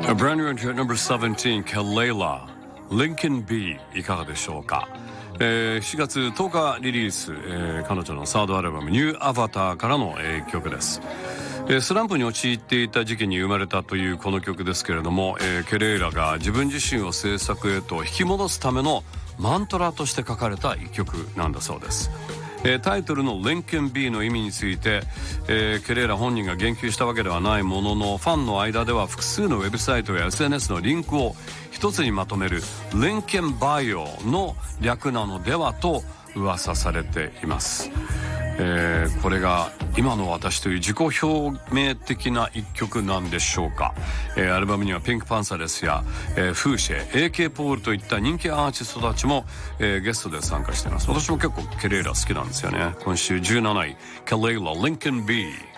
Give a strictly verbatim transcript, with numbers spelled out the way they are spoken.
A brand new entry at number seventeen, Kelela, Lincoln B いかがでしょうか。えー、しがつとおかリリース、えー、彼女のサードアルバムニューアバターからの、えー、曲です。えー、スランプに陥っていた時期に生まれたというこの曲ですけれども、えー、ケレイラが自分自身を制作へと引き戻すためのマントラとして書かれた一曲なんだそうです。えー、タイトルの Lincoln B の意味について、えー、ケレイラ本人が言及したわけではないものの、ファンの間では複数のウェブサイトや エスエヌエス のリンクを一つにまとめる Lincoln Bio の略なのではと噂されています。えー、これが今の私という自己表明的な一曲なんでしょうか。えー、アルバムにはピンクパンサレスや、えー、フーシェ エーケー ポールといった人気アーティストたちも、えー、ゲストで参加しています。私も結構ケレイラ好きなんですよね。今週じゅうなない Kelela Lincoln B